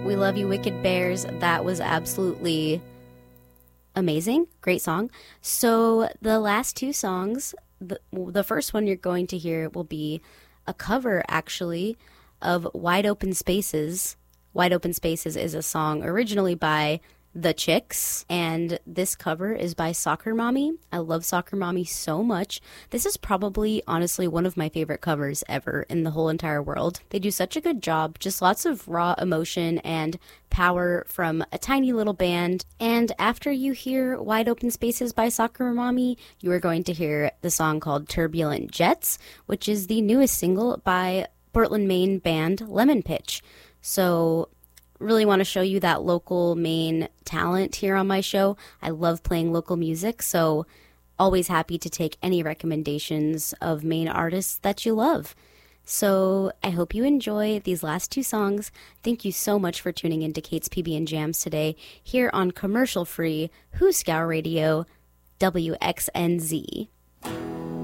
We Love You Wicked Bears. That was absolutely amazing. Great song. So the last two songs, the first one you're going to hear will be a cover, actually, of Wide Open Spaces. Wide Open Spaces is a song originally by The Chicks, and this cover is by Soccer Mommy. I love Soccer Mommy so much. This is probably, honestly, one of my favorite covers ever in the whole entire world. They do such a good job, just lots of raw emotion and power from a tiny little band. And after you hear Wide Open Spaces by Soccer Mommy, you are going to hear the song called Turbulent Jets, which is the newest single by Portland, Maine band Lemon Pitch. So really want to show you that local Maine talent here on my show. I love playing local music, so always happy to take any recommendations of Maine artists that you love. So I hope you enjoy these last two songs. Thank you so much for tuning in to Kate's PB and Jams today here on commercial-free Who Scour Radio, WXNZ.